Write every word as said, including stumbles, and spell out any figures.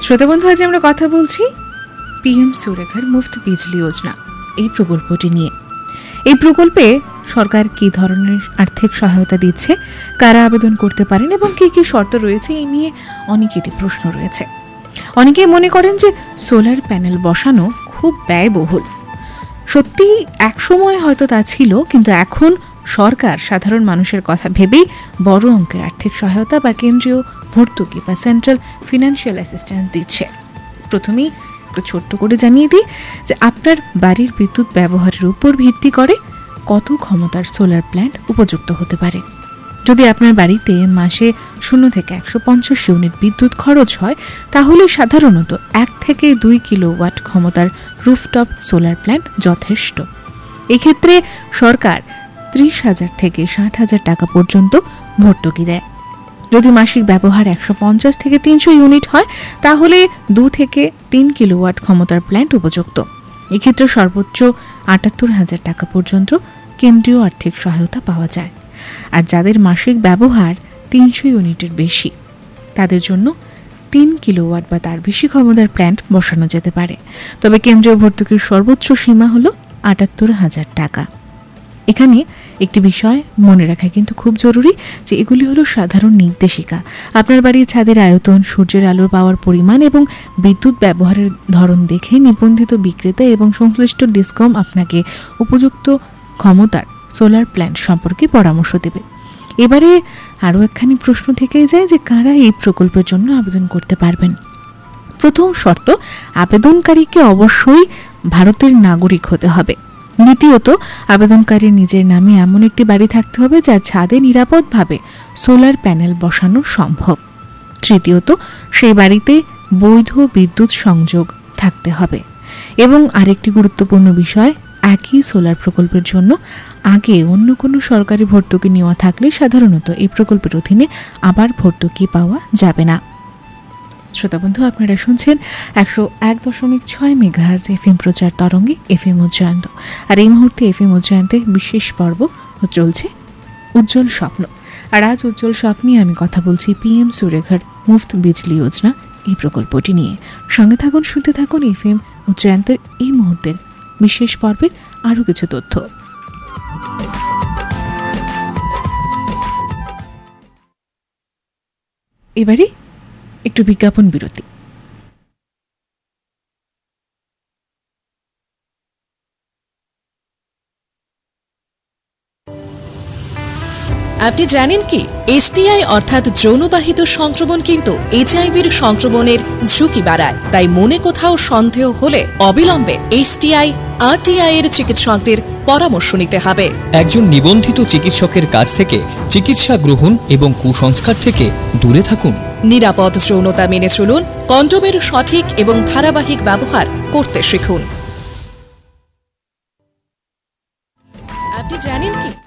শ্রোতা বন্ধু, আজ আমরা কথা বলছি পিএম সূর্যঘর মুফত বিজলি যোজনা এই প্রকল্পটি নিয়ে। এই প্রকল্পে সরকার কি ধরনের আর্থিক সহায়তা দিচ্ছে, কারা আবেদন করতে পারেন এবং কি কি শর্ত রয়েছে, এই নিয়ে অনেকেরই প্রশ্ন রয়েছে। অনেকেই মনে করেন যে সোলার প্যানেল বসানো খুব ব্যয়বহুল। সত্যি একসময় হয়তো তা ছিল, কিন্তু এখন সরকার সাধারণ মানুষের কথা ভেবেই বড় অঙ্কের আর্থিক সহায়তা বা কেন্দ্রীয় ভর্তুকি বা সেন্ট্রাল ফিনান্সিয়াল অ্যাসিস্ট্যান্স দিচ্ছে। প্রথমেই একটু ছোট্ট করে জানিয়ে দিই যে আপনার বাড়ির বিদ্যুৎ ব্যবহারের উপর ভিত্তি করে কত ক্ষমতার সোলার প্ল্যান্ট উপযুক্ত হতে পারে। যদি আপনার বাড়িতে মাসে শূন্য থেকে একশো পঞ্চাশ ইউনিট বিদ্যুৎ খরচ হয়, তাহলে সাধারণত এক থেকে দুই কিলোওয়াট ক্ষমতার রুফটপ সোলার প্ল্যান্ট যথেষ্ট। এক্ষেত্রে সরকার ত্রিশ হাজার থেকে ষাট হাজার টাকা পর্যন্ত ভর্তুকি দেয়। যদি মাসিক ব্যবহার একশো পঞ্চাশ থেকে তিনশো ইউনিট হয়, তাহলে দু থেকে তিন কিলোওয়াট ক্ষমতার প্ল্যান্ট উপযুক্ত। এক্ষেত্রে সর্বোচ্চ আটাত্তর হাজার টাকা পর্যন্ত কেন্দ্রীয় আর্থিক সহায়তা পাওয়া যায়। আর যাদের মাসিক ব্যবহার তিনশো ইউনিটের বেশি, তাদের জন্য তিন কিলোওয়াট বা তার বেশি ক্ষমতার প্ল্যান্ট বসানো যেতে পারে। তবে কেন্দ্রীয় ভর্তুকির সর্বোচ্চ সীমা হলো আটাত্তর হাজার টাকা। এখানে একটি বিষয় মনে রাখা কিন্তু খুব জরুরি যে এগুলি হলো সাধারণ নির্দেশিকা। আপনার বাড়ির ছাদের আয়তন, সূর্যের আলোর পাওয়ার পরিমাণ এবং বিদ্যুৎ ব্যবহারের ধরন দেখে নিবন্ধিত বিক্রেতা এবং সংশ্লিষ্ট ডিসকম আপনাকে উপযুক্ত ক্ষমতার সোলার প্ল্যান্ট সম্পর্কে পরামর্শ দেবে। এবারে আরও একখানি প্রশ্ন থেকেই যায় যে কারা এই প্রকল্পের জন্য আবেদন করতে পারবেন। প্রথম শর্ত, আবেদনকারীকে অবশ্যই ভারতের নাগরিক হতে হবে। দ্বিতীয়ত, আবেদনকারীর নিজের নামে এমন একটি বাড়ি থাকতে হবে যার ছাদে নিরাপদভাবে সোলার প্যানেল বসানো সম্ভব। তৃতীয়ত, সেই বাড়িতে বৈধ বিদ্যুৎ সংযোগ থাকতে হবে। এবং আরেকটি গুরুত্বপূর্ণ বিষয়, একই সোলার প্রকল্পের জন্য আগে অন্য কোনো সরকারি ভর্তুকি নেওয়া থাকলে সাধারণত এই প্রকল্পের অধীনে আবার ভর্তুকি পাওয়া যাবে না। শ্রোতা বন্ধু, আপনারা শুনছেন একশো এক দশমিক ছয় মেগাহার্জ এফ এম প্রচার তরঙ্গে এফ এম উজ্জয়ন্ত। আর এই মুহূর্তে এফ এম উজ্জয়ন্তে বিশেষ পর্ব চলছে উজ্জ্বল স্বপ্ন। আর আজ উজ্জ্বল স্বপ্নে আমি কথা বলছি পিএম সূর্যঘর মুফত বিজলি যোজনা এই প্রকল্পটি নিয়ে। সঙ্গে থাকুন, শুনতে থাকুন এফ এম উজ্জয়ন্তের এই মুহূর্তের বিশেষ পর্বের আরও কিছু তথ্য। এবারে একটু বিজ্ঞাপন বিরতি। আপনি জানেন কি, এসটিআই অর্থাৎ যৌনবাহিত সংক্রমণ কিন্তু এইচআইভির সংক্রমণের ঝুঁকি বাড়ায়। তাই মনে কোথাও সন্দেহ হলে অবিলম্বে এসটিআই আরটিআই এর চিকিৎসকদের পরামর্শ নিতে হবে। একজন নিবন্ধিত চিকিৎসকের কাছ থেকে চিকিৎসা গ্রহণ এবং কুসংস্কার থেকে দূরে থাকুন। নিরাপদ যৌনতা মেনে চলুন, কন্ডোমের সঠিক এবং ধারাবাহিক ব্যবহার করতে শিখুন। আপনি জানেন কি,